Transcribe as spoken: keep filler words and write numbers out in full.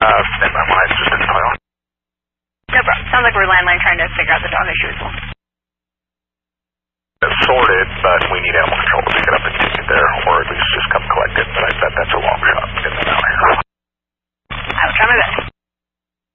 Uh, stand by my assistant file. No problem. Sounds like we're landline trying to figure out the dog issue as well. It's sorted, but we need animal control to be